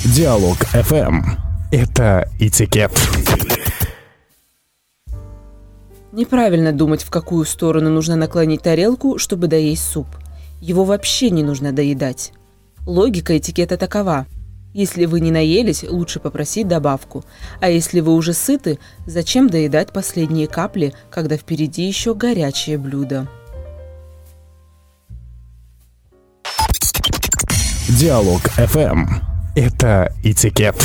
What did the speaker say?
Диалог FM. Это этикет. Неправильно думать, в какую сторону нужно наклонить тарелку, чтобы доесть суп. Его вообще не нужно доедать. Логика этикета такова. Если вы не наелись, лучше попросить добавку. А если вы уже сыты, зачем доедать последние капли, когда впереди еще горячее блюдо? Диалог FM. Это этикет.